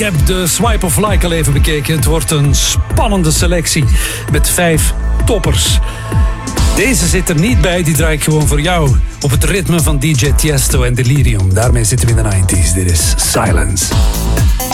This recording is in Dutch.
Ik heb de Swipe of Like al even bekeken. Het wordt een spannende selectie met 5 toppers. Deze zit er niet bij, die draai ik gewoon voor jou. Op het ritme van DJ Tiesto en Delirium. Daarmee zitten we in de 90s. Dit is Silence.